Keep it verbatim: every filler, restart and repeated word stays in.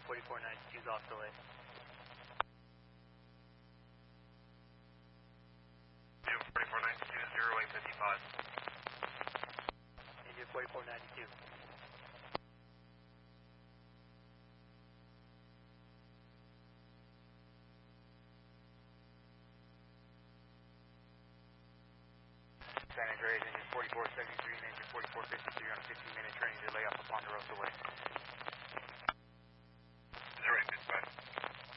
forty-four ninety-two is off delay. forty-four ninety-two, zero eight fifty-five. India forty-four ninety-two. San Andreas, engine forty-four seventy-three and engine forty-four fifty-three on a fifteen minute training delay off of Ponderosa Way.